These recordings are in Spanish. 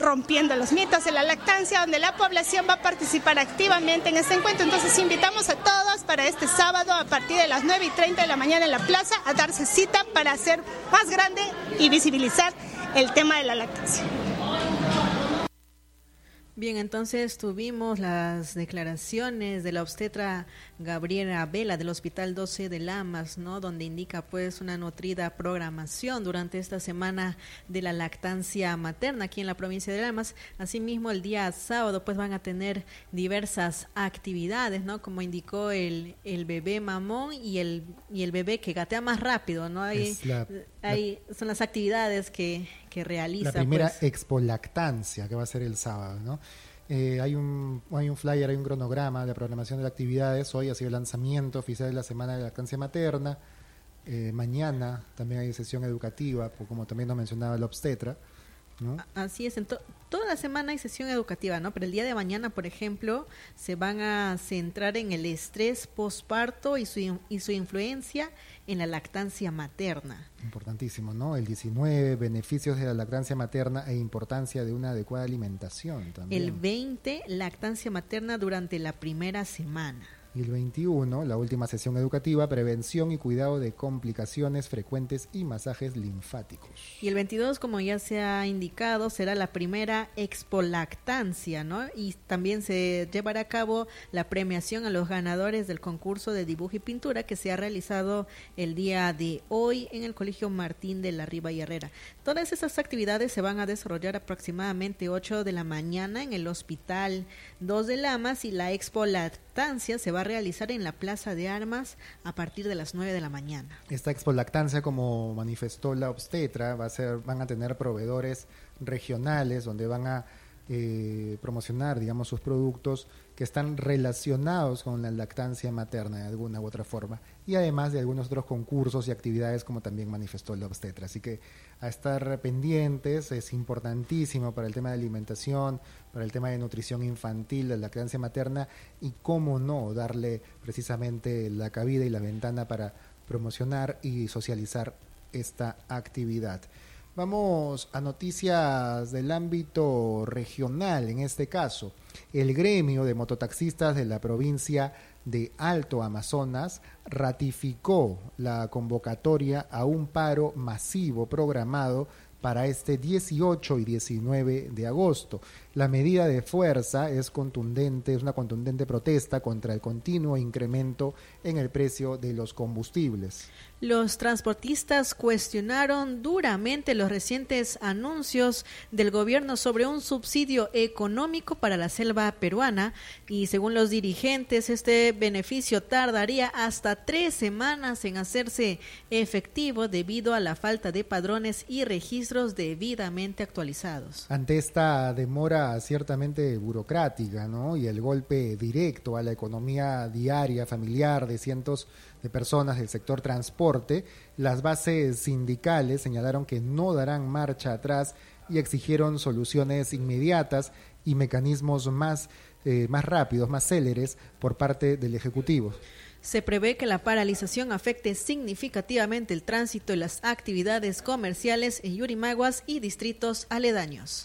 rompiendo los mitos de la lactancia, donde la población va a participar activamente en este encuentro. Entonces invitamos a todos para este sábado a partir de las 9:30 de la mañana en la plaza a darse cita para hacer más grande y visibilizar el tema de la lactancia. Bien, entonces tuvimos las declaraciones de la obstetra Gabriela Vela del Hospital 12 de Lamas, ¿no? Donde indica pues una nutrida programación durante esta semana de la lactancia materna aquí en la provincia de Lamas. Asimismo, el día sábado pues van a tener diversas actividades, ¿no? Como indicó el bebé mamón y el bebé que gatea más rápido, ¿no? Son las actividades que realiza. La primera pues. Expo Lactancia, que va a ser el sábado, ¿no? Hay un flyer, hay un cronograma de programación de actividades. Hoy ha sido el lanzamiento oficial de la Semana de Lactancia Materna. Mañana también hay sesión educativa, como también nos mencionaba la obstetra, ¿no? Así es, toda la semana hay sesión educativa, ¿no? Pero el día de mañana, por ejemplo, se van a centrar en el estrés posparto y su influencia en la lactancia materna. Importantísimo, ¿no? El 19, beneficios de la lactancia materna e importancia de una adecuada alimentación también. El 20, lactancia materna durante la primera semana. Y el 21, la última sesión educativa, prevención y cuidado de complicaciones frecuentes y masajes linfáticos. Y el 22, como ya se ha indicado, será la primera Expo Lactancia, ¿no? Y también se llevará a cabo la premiación a los ganadores del concurso de dibujo y pintura que se ha realizado el día de hoy en el Colegio Martín de la Riva y Herrera. Todas esas actividades se van a desarrollar aproximadamente 8 de la mañana en el Hospital 2 de Lamas, y la Expo Lactancia se va a realizar en la Plaza de Armas a partir de las 9 de la mañana. Esta Expo Lactancia, como manifestó la obstetra, van a tener proveedores regionales donde van a promocionar, digamos, sus productos que están relacionados con la lactancia materna de alguna u otra forma, y además de algunos otros concursos y actividades, como también manifestó la obstetra. Así que a estar pendientes, es importantísimo para el tema de alimentación, para el tema de nutrición infantil, la lactancia materna, y cómo no darle precisamente la cabida y la ventana para promocionar y socializar esta actividad. Vamos a noticias del ámbito regional. En este caso, el gremio de mototaxistas de la provincia de Alto Amazonas ratificó la convocatoria a un paro masivo programado para este 18 y 19 de agosto. La medida de fuerza es contundente, es una contundente protesta contra el continuo incremento en el precio de los combustibles. Los transportistas cuestionaron duramente los recientes anuncios del gobierno sobre un subsidio económico para la selva peruana, y según los dirigentes, este beneficio tardaría hasta 3 semanas en hacerse efectivo debido a la falta de padrones y registros debidamente actualizados. Ante esta demora ciertamente burocrática, ¿no?, y el golpe directo a la economía diaria familiar de cientos de personas del sector transporte, las bases sindicales señalaron que no darán marcha atrás y exigieron soluciones inmediatas y mecanismos más rápidos, más céleres por parte del Ejecutivo. Se prevé que la paralización afecte significativamente el tránsito y las actividades comerciales en Yurimaguas y distritos aledaños.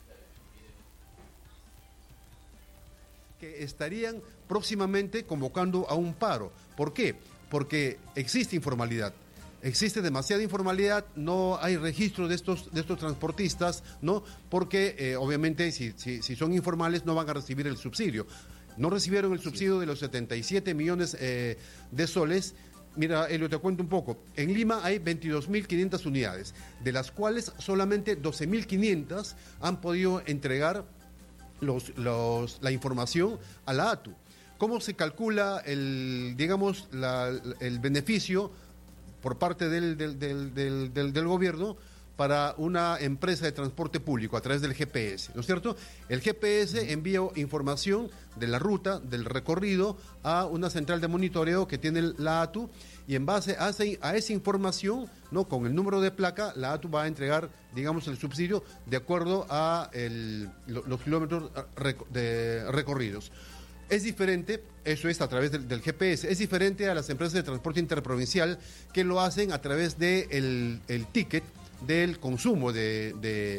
Que estarían próximamente convocando a un paro. ¿Por qué? Porque existe informalidad. Existe demasiada informalidad, no hay registro de estos transportistas, ¿no? Porque obviamente si son informales no van a recibir el subsidio. No recibieron el subsidio de los 77 millones de soles. Mira, Elio, te cuento un poco. En Lima hay 22.500 unidades, de las cuales solamente 12.500 han podido entregar la información a la ATU. ¿Cómo se calcula el beneficio por parte del gobierno para una empresa de transporte público a través del GPS? ¿No es cierto? El GPS envía información de la ruta, del recorrido, a una central de monitoreo que tiene la ATU, y en base a esa información, ¿no?, con el número de placa, la ATU va a entregar, digamos, el subsidio de acuerdo a los kilómetros recorridos. Es diferente, eso es a través del GPS, es diferente a las empresas de transporte interprovincial que lo hacen a través del ticket del consumo de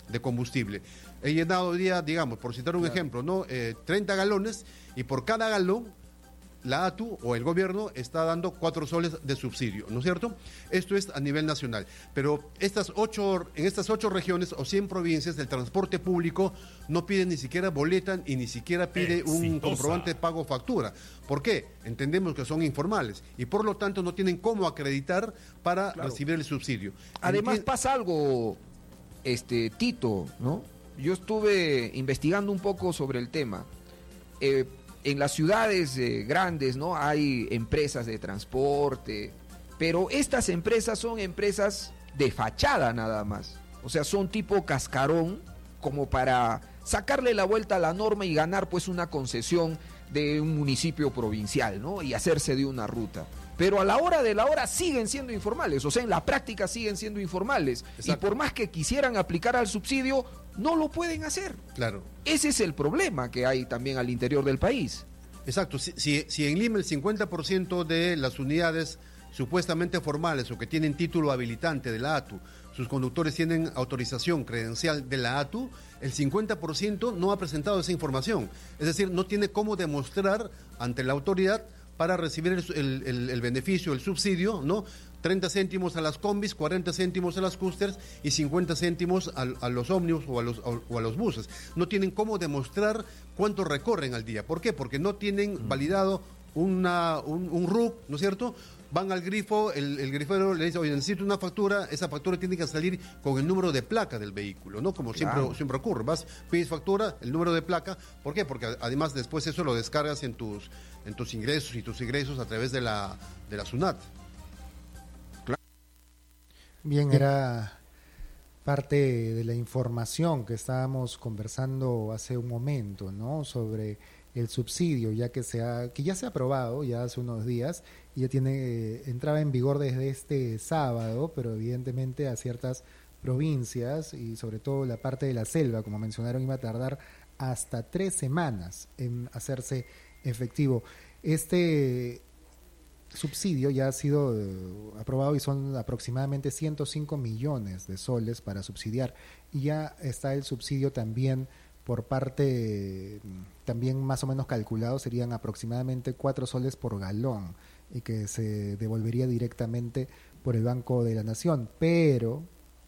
de combustible. He llenado hoy día, digamos, por citar un ejemplo, ¿no? 30 galones, y por cada galón la ATU o el gobierno está dando 4 soles de subsidio, ¿no es cierto? Esto es a nivel nacional. Pero en estas 8 regiones o 100 provincias, el transporte público no pide ni siquiera boleta y ni siquiera pide un comprobante de pago o factura. ¿Por qué? Entendemos que son informales y por lo tanto no tienen cómo acreditar para recibir el subsidio. Además pasa algo, Tito, ¿no? Yo estuve investigando un poco sobre el tema. En las ciudades grandes, ¿no? Hay empresas de transporte, pero estas empresas son empresas de fachada nada más. O sea, son tipo cascarón, como para sacarle la vuelta a la norma y ganar pues una concesión de un municipio provincial, ¿no? Y hacerse de una ruta. Pero a la hora de la hora siguen siendo informales, o sea, en la práctica siguen siendo informales. Exacto. Y por más que quisieran aplicar al subsidio, no lo pueden hacer. Claro. Ese es el problema que hay también al interior del país. Exacto. Si en Lima el 50% de las unidades supuestamente formales o que tienen título habilitante de la ATU, sus conductores tienen autorización credencial de la ATU, el 50% no ha presentado esa información. Es decir, no tiene cómo demostrar ante la autoridad para recibir el beneficio, el subsidio, ¿no? 30 céntimos a las combis, 40 céntimos a las cústers y 50 céntimos a los ómnibus o a los buses. No tienen cómo demostrar cuánto recorren al día. ¿Por qué? Porque no tienen validado un RUC, ¿no es cierto? Van al grifo, el grifero le dice, oye, necesito una factura, esa factura tiene que salir con el número de placa del vehículo, ¿no? Como siempre ocurre, pides factura, el número de placa, ¿por qué? Porque además después eso lo descargas en tus ingresos y tus ingresos a través de la SUNAT. Bien, era parte de la información que estábamos conversando hace un momento, ¿no? Sobre el subsidio, ya que ya se ha aprobado ya hace unos días y ya entraba en vigor desde este sábado, pero evidentemente a ciertas provincias y sobre todo la parte de la selva, como mencionaron, iba a tardar hasta 3 semanas en hacerse efectivo. Este subsidio ya ha sido aprobado y son aproximadamente 105 millones de soles para subsidiar, y ya está el subsidio también por parte, también más o menos calculado, serían aproximadamente 4 soles por galón y que se devolvería directamente por el Banco de la Nación, pero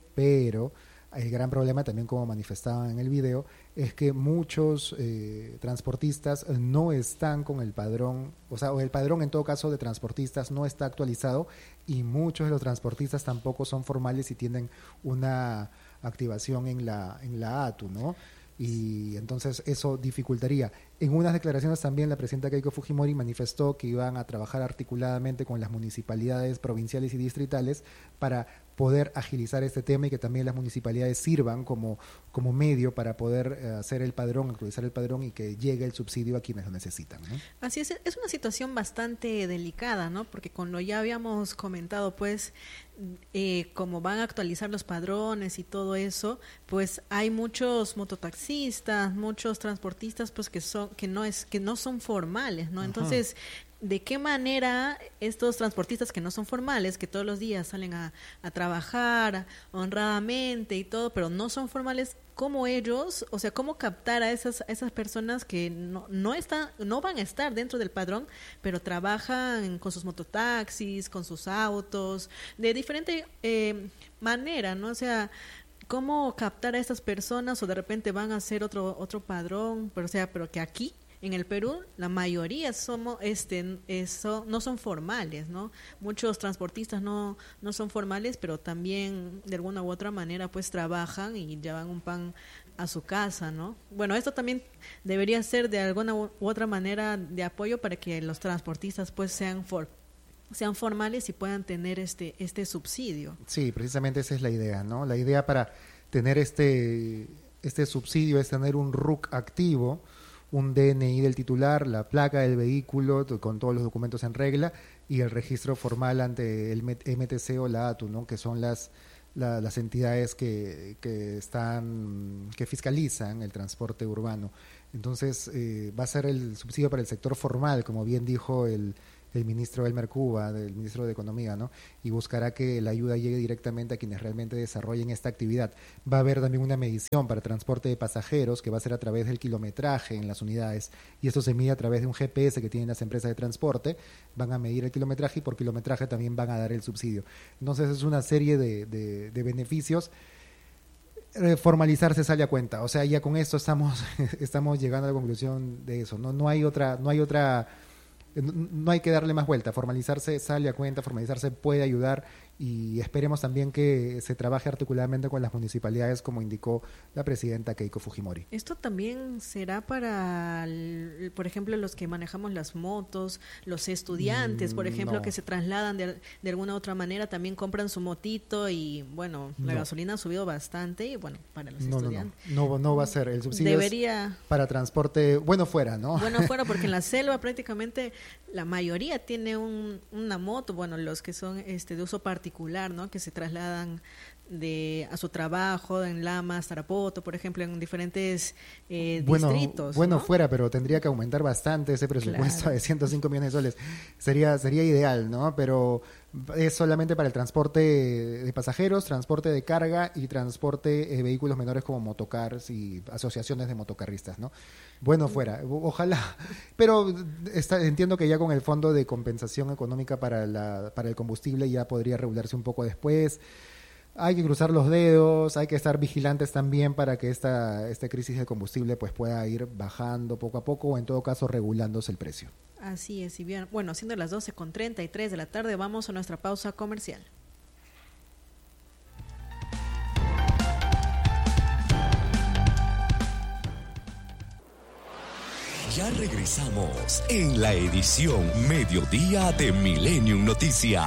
el gran problema también, como manifestaban en el video, es que muchos transportistas no están con el padrón, o el padrón en todo caso de transportistas no está actualizado, y muchos de los transportistas tampoco son formales y tienen una activación en la ATU, ¿no? Y entonces eso dificultaría. En unas declaraciones también la presidenta Keiko Fujimori manifestó que iban a trabajar articuladamente con las municipalidades provinciales y distritales para poder agilizar este tema, y que también las municipalidades sirvan como medio para poder hacer el padrón, actualizar el padrón y que llegue el subsidio a quienes lo necesitan, ¿no? Así es una situación bastante delicada, ¿no? Porque cuando ya habíamos comentado, pues, como van a actualizar los padrones y todo eso, pues hay muchos mototaxistas, muchos transportistas, pues que no son formales, ¿no? Entonces, ¿de qué manera estos transportistas que no son formales, que todos los días salen a trabajar honradamente y todo, pero no son formales, cómo ellos, o sea, cómo captar a esas personas que no van a estar dentro del padrón, pero trabajan con sus mototaxis, con sus autos, de diferente manera, ¿no? O sea, cómo captar a estas personas, o de repente van a hacer otro padrón, pero que aquí en el Perú la mayoría no son formales, ¿no? Muchos transportistas no son formales, pero también de alguna u otra manera pues trabajan y llevan un pan a su casa, ¿no? Bueno, esto también debería ser de alguna u otra manera de apoyo para que los transportistas pues sean formales y puedan tener este subsidio. Sí, precisamente esa es la idea, ¿no? La idea para tener este subsidio es tener un RUC activo, un DNI del titular, la placa del vehículo con todos los documentos en regla y el registro formal ante el MTC o la ATU, ¿no? Que son las entidades que fiscalizan el transporte urbano. Entonces va a ser el subsidio para el sector formal, como bien dijo el el ministro Elmer Cuba, del ministro de Economía, ¿no? Y buscará que la ayuda llegue directamente a quienes realmente desarrollen esta actividad. Va a haber también una medición para transporte de pasajeros que va a ser a través del kilometraje en las unidades, y esto se mide a través de un GPS que tienen las empresas de transporte. Van a medir el kilometraje y por kilometraje también van a dar el subsidio. Entonces es una serie de beneficios. Formalizarse sale a cuenta, o sea, ya con esto estamos llegando a la conclusión de eso. No hay que darle más vuelta. Formalizarse sale a cuenta, formalizarse puede ayudar, y esperemos también que se trabaje articuladamente con las municipalidades, como indicó la presidenta Keiko Fujimori. Esto también será para, por ejemplo, los que manejamos las motos, los estudiantes, por ejemplo, que se trasladan de alguna u otra manera, también compran su motito y, bueno, la gasolina ha subido bastante y, bueno, para los estudiantes. No va a ser. El subsidio debería, es para transporte, bueno fuera, ¿no? Bueno fuera, porque en la selva prácticamente la mayoría tiene una moto, bueno, los que son de uso particular, ¿no? Que se trasladan a su trabajo en Lamas, Tarapoto, por ejemplo, en diferentes distritos. Bueno, ¿no? fuera, pero tendría que aumentar bastante ese presupuesto de 105 millones de soles. Sería ideal, ¿no? Pero es solamente para el transporte de pasajeros, transporte de carga y transporte de vehículos menores como motocars y asociaciones de motocarristas, ¿no? Bueno, fuera, ojalá. Pero entiendo que ya con el fondo de compensación económica para el combustible ya podría regularse un poco después. Hay que cruzar los dedos, hay que estar vigilantes también para que esta crisis de combustible pues pueda ir bajando poco a poco, o en todo caso regulándose el precio. Así es, y bien, bueno, siendo las 12:33 de la tarde, vamos a nuestra pausa comercial. Ya regresamos en la edición Mediodía de Millennium Noticias.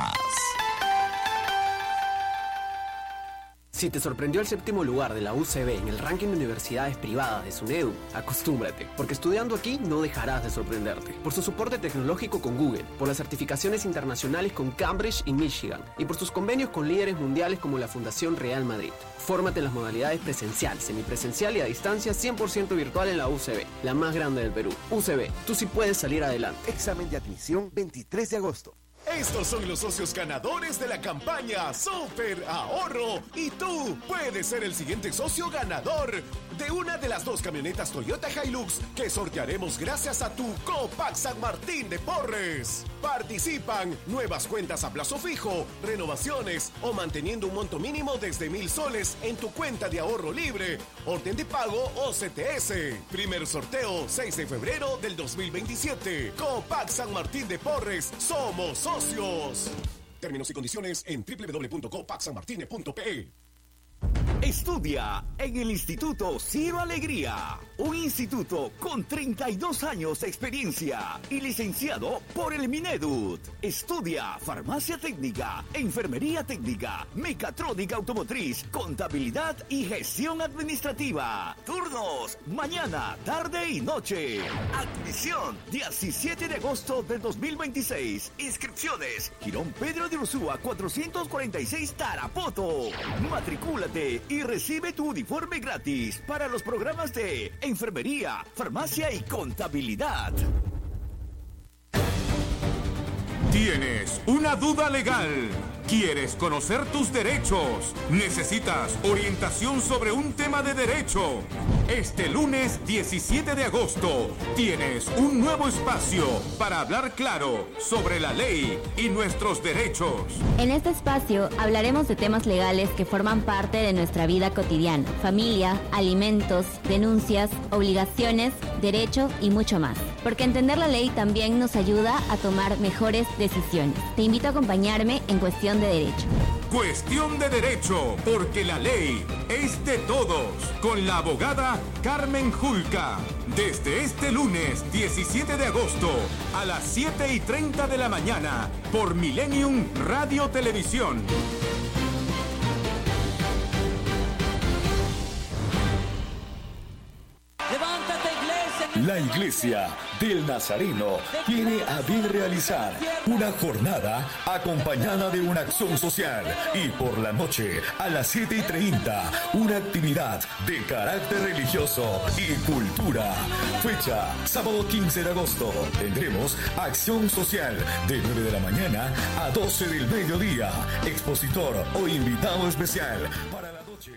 Si te sorprendió el 7º lugar de la UCB en el ranking de universidades privadas de SUNEDU, acostúmbrate, porque estudiando aquí no dejarás de sorprenderte. Por su soporte tecnológico con Google, por las certificaciones internacionales con Cambridge y Michigan, y por sus convenios con líderes mundiales como la Fundación Real Madrid. Fórmate en las modalidades presencial, semipresencial y a distancia 100% virtual en la UCB, la más grande del Perú. UCB, tú sí puedes salir adelante. Examen de admisión 23 de agosto. Estos son los socios ganadores de la campaña Super Ahorro, y tú puedes ser el siguiente socio ganador de una de las 2 camionetas Toyota Hilux que sortearemos gracias a tu Copac San Martín de Porres. Participan nuevas cuentas a plazo fijo, renovaciones o manteniendo un monto mínimo desde 1,000 soles en tu cuenta de ahorro libre, orden de pago o CTS. Primer sorteo 6 de febrero del 2027. Copac San Martín de Porres, somos socios. Términos y condiciones en www.copacsanmartine.pe. Estudia en el Instituto Ciro Alegría, un instituto con 32 años de experiencia y licenciado por el Minedut. Estudia farmacia técnica, enfermería técnica, mecatrónica automotriz, contabilidad y gestión administrativa. Turnos, mañana, tarde y noche. Admisión, 17 de agosto del 2026. Inscripciones, Girón Pedro de Ursúa 446 Tarapoto. Matricúlate y recibe tu uniforme gratis para los programas de enfermería, farmacia y contabilidad. ¿Tienes una duda legal? ¿Quieres conocer tus derechos? ¿Necesitas orientación sobre un tema de derecho? Este lunes 17 de agosto tienes un nuevo espacio para hablar claro sobre la ley y nuestros derechos. En este espacio hablaremos de temas legales que forman parte de nuestra vida cotidiana: familia, alimentos, denuncias, obligaciones, derecho y mucho más. Porque entender la ley también nos ayuda a tomar mejores decisiones. Te invito a acompañarme en Cuestión de Derecho. Cuestión de Derecho, porque la ley es de todos, con la abogada Carmen Julca. Desde este lunes 17 de agosto a las 7:30 de la mañana por Millennium Radio Televisión. La Iglesia del Nazareno tiene a bien realizar una jornada acompañada de una acción social y por la noche a las 7:30 una actividad de carácter religioso y cultura. Fecha, sábado 15 de agosto. Tendremos acción social de 9 de la mañana a 12 del mediodía. Expositor o invitado especial para la noche.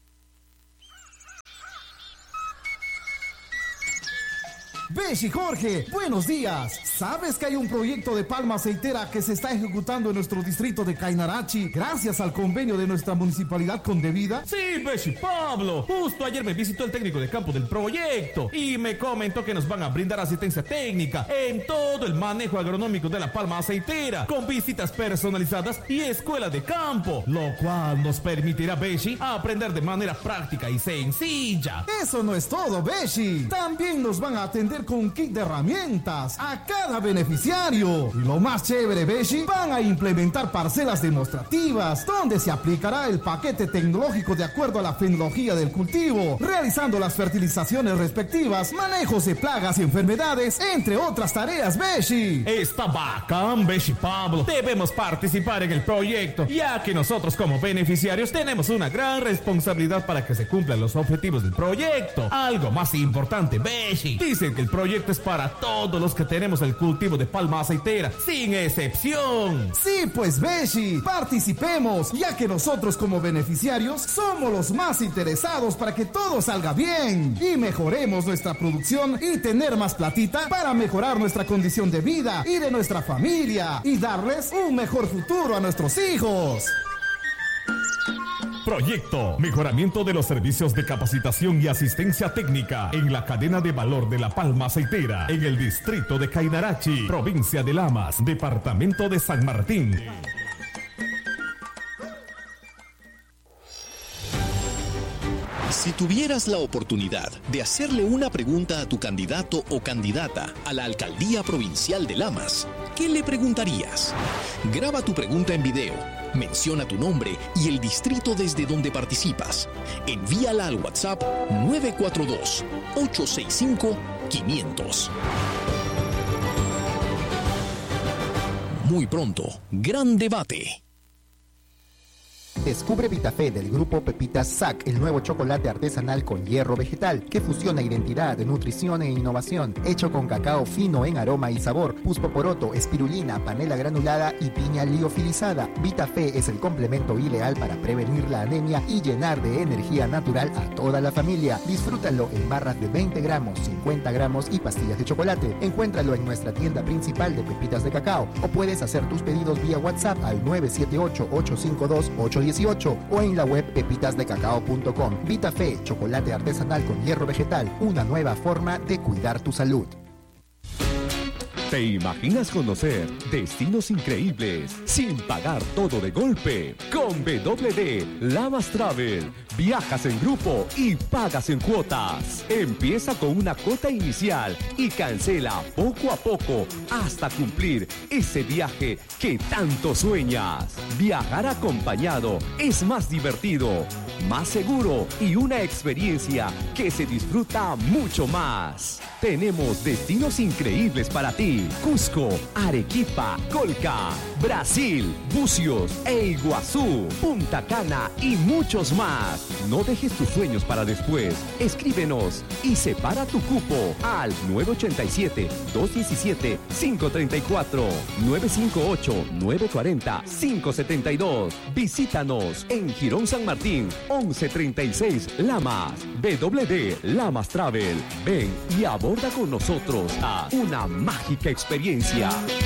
Beshi Jorge, buenos días. ¿Sabes que hay un proyecto de palma aceitera que se está ejecutando en nuestro distrito de Cainarachi gracias al convenio de nuestra municipalidad con Devida? Sí, Beshi Pablo. Justo ayer me visitó el técnico de campo del proyecto y me comentó que nos van a brindar asistencia técnica en todo el manejo agronómico de la palma aceitera, con visitas personalizadas y escuela de campo, lo cual nos permitirá, Beshi, aprender de manera práctica y sencilla. Eso no es todo, Beshi. También nos van a atender con kit de herramientas a cada beneficiario. Y lo más chévere, Beshi, van a implementar parcelas demostrativas donde se aplicará el paquete tecnológico de acuerdo a la fenología del cultivo, realizando las fertilizaciones respectivas, manejos de plagas y enfermedades, entre otras tareas, Beshi. Está bacán, Beshi Pablo. Debemos participar en el proyecto, ya que nosotros como beneficiarios tenemos una gran responsabilidad para que se cumplan los objetivos del proyecto. Algo más importante, Beshi, dicen que el proyecto es para todos los que tenemos el cultivo de palma aceitera, sin excepción. Sí, pues, Beshi, participemos, ya que nosotros como beneficiarios somos los más interesados para que todo salga bien y mejoremos nuestra producción y tener más platita para mejorar nuestra condición de vida y de nuestra familia y darles un mejor futuro a nuestros hijos. Proyecto Mejoramiento de los servicios de capacitación y asistencia técnica en la cadena de valor de la palma aceitera en el distrito de Cainarachi, provincia de Lamas, departamento de San Martín. Si tuvieras la oportunidad de hacerle una pregunta a tu candidato o candidata a la alcaldía provincial de Lamas, ¿qué le preguntarías? Graba tu pregunta en video, menciona tu nombre y el distrito desde donde participas. Envíala al WhatsApp 942-865-500. Muy pronto, gran debate. Descubre Vitafé del grupo Pepitas SAC, el nuevo chocolate artesanal con hierro vegetal que fusiona identidad, nutrición e innovación, hecho con cacao fino en aroma y sabor, puspoporoto, espirulina, panela granulada y piña liofilizada. Vitafé es el complemento ideal para prevenir la anemia y llenar de energía natural a toda la familia. Disfrútalo en barras de 20 gramos, 50 gramos y pastillas de chocolate. Encuéntralo en nuestra tienda principal de Pepitas de Cacao o puedes hacer tus pedidos vía WhatsApp al 978-852-818 o en la web pepitasdecacao.com. Vitafé, chocolate artesanal con hierro vegetal, una nueva forma de cuidar tu salud. ¿Te imaginas conocer destinos increíbles sin pagar todo de golpe? Con WD Lamas Travel, viajas en grupo y pagas en cuotas. Empieza con una cuota inicial y cancela poco a poco hasta cumplir ese viaje que tanto sueñas. Viajar acompañado es más divertido, más seguro y una experiencia que se disfruta mucho más. Tenemos destinos increíbles para ti. Cusco, Arequipa, Colca, Brasil, Bucios e Iguazú, Punta Cana y muchos más. No dejes tus sueños para después. Escríbenos y separa tu cupo al 987-217-534, 958-940-572. Visítanos en Girón San Martín, 1136 Lamas. WD Lamas Travel. Ven y aborda con nosotros a una mágica experiencia.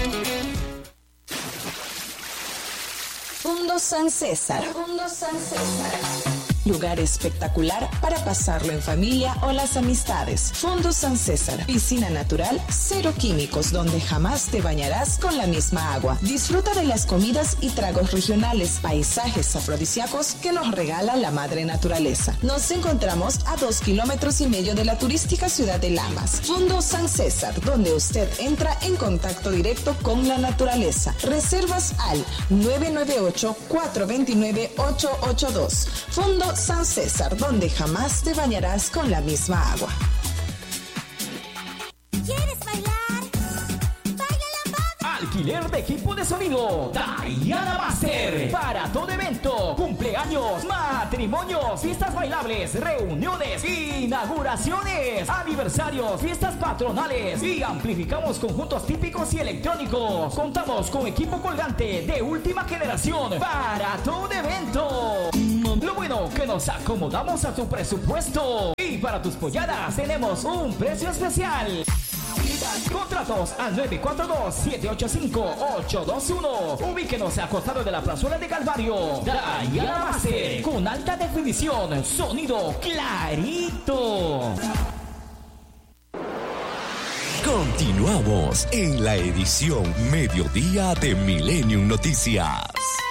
Fundo San César. Fundo San César. Lugar espectacular para pasarlo en familia o las amistades. Fundo San César. Piscina natural, cero químicos, donde jamás te bañarás con la misma agua. Disfruta de las comidas y tragos regionales, paisajes afrodisíacos que nos regala la madre naturaleza. Nos encontramos a 2,5 kilómetros de la turística ciudad de Lamas. Fundo San César, donde usted entra en contacto directo con la naturaleza. Reservas al 998-429-882. Fundo San César, donde jamás te bañarás con la misma agua. alquiler de equipo de sonido. Diana Master. Para todo evento, cumpleaños, matrimonios, fiestas bailables, reuniones, inauguraciones, aniversarios, fiestas patronales y amplificamos conjuntos típicos y electrónicos. Contamos con equipo colgante de última generación para todo evento. Lo bueno que nos acomodamos a tu presupuesto. Y para tus polladas tenemos un precio especial. Contratos al 942-785-821. Ubíquenos a costado de la plazuela de Calvario. Diana Master, con alta definición, sonido clarito. Continuamos en la edición Mediodía de Millennium Noticias.